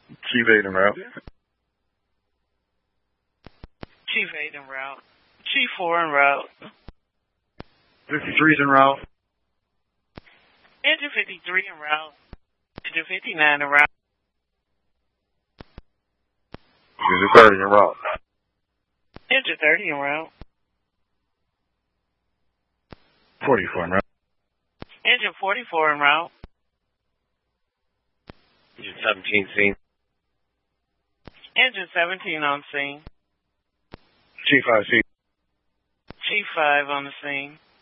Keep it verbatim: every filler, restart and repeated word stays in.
Chief eight en route. Chief eight en route. Chief four en route. fifty-three's en route. Engine fifty-three en route. Engine fifty-nine en route. Engine thirty en route. Engine thirty en route. forty-four en route. Engine forty-four en route. Engine seventeen scene. Engine seventeen on scene. Chief five C. Chief five on the scene.